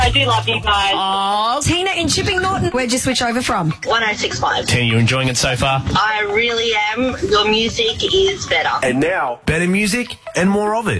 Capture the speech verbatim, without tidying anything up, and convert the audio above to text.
I do love you guys. Oh, Tina in Chipping Norton, where'd you switch over from? one oh six point five. Tina, you enjoying it so far? I really am. Your music is better. And now, better music and more of it.